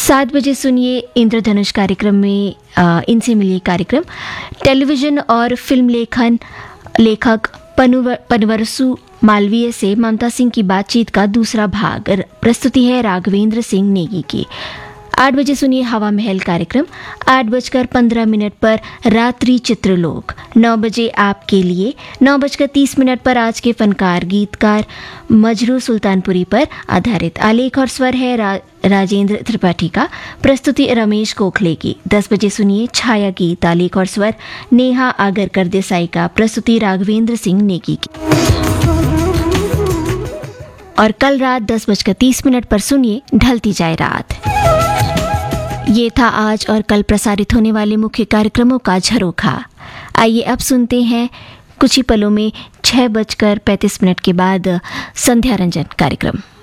7 बजे सुनिए इंद्रधनुष कार्यक्रम में इनसे मिलिए कार्यक्रम। टेलीविज़न और फिल्म लेखक पनवरसु मालवीय से ममता सिंह की बातचीत का दूसरा भाग। प्रस्तुति है राघवेंद्र सिंह नेगी की। 8 बजे सुनिए हवा महल कार्यक्रम। 8:15 पर रात्रि चित्रलोक। 9 बजे आपके लिए। 9:30 पर आज के फनकार गीतकार मजरू सुल्तानपुरी पर आधारित। आलेख और स्वर है राजेंद्र त्रिपाठी का। प्रस्तुति रमेश गोखले की। 10 बजे सुनिए छाया गीत। आलेख और स्वर नेहा आगरकर देसाई का। प्रस्तुति राघवेंद्र सिंह नेगी की। और कल रात 10:30 पर सुनिए ढलती जाए रात। ये था आज और कल प्रसारित होने वाले मुख्य कार्यक्रमों का झरोखा। आइए अब सुनते हैं कुछ ही पलों में 6:35 के बाद संध्या रंजन कार्यक्रम।